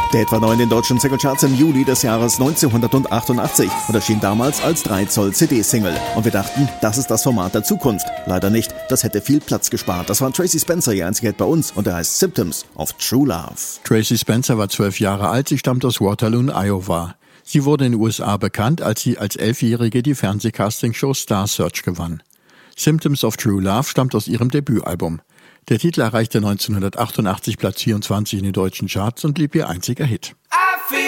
Der Hit war neu in den deutschen Singlecharts im Juli des Jahres 1988 und erschien damals als 3 Zoll CD-Single. Und wir dachten, das ist das Format der Zukunft. Leider nicht, das hätte viel Platz gespart. Das war Tracy Spencer, ihr einziger Hit bei uns, und der heißt Symptoms of True Love. Tracy Spencer war 12 Jahre alt, sie stammt aus Waterloo, Iowa. Sie wurde in den USA bekannt, als sie als 11-Jährige die Fernsehcastingshow Star Search gewann. Symptoms of True Love stammt aus ihrem Debütalbum. Der Titel erreichte 1988 Platz 24 in den deutschen Charts und blieb ihr einziger Hit.